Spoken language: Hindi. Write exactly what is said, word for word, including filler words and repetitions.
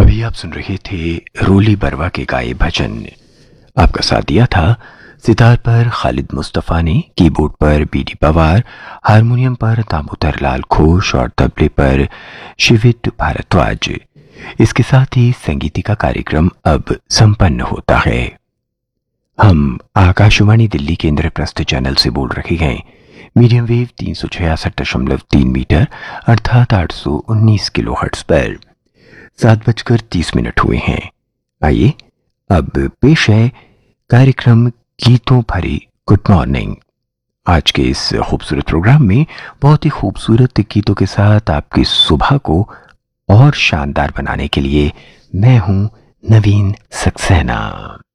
अभी आप सुन रहे थे रोली बरवा के गाए भजन। आपका साथ दिया था सितार पर खालिद मुस्तफ़ा ने, कीबोर्ड पर बीडी पवार, हारमोनियम पर दामोदर लाल घोष और तबले पर शिवित भारद्वाज। इसके साथ ही संगीति का कार्यक्रम अब संपन्न होता है। हम आकाशवाणी दिल्ली के इंद्रप्रस्थ चैनल से बोल रहे हैं। मीडियम वेव तीन सौ छियासठ दशमलव तीन मीटर अर्थात आठ सौ उन्नीस किलो हर्ट्ज पर सात बजकर तीस मिनट हुए हैं। आइए अब पेश है कार्यक्रम गीतों भरी गुड मॉर्निंग। आज के इस खूबसूरत प्रोग्राम में बहुत ही खूबसूरत गीतों के साथ आपकी सुबह को और शानदार बनाने के लिए मैं हूं नवीन सक्सेना।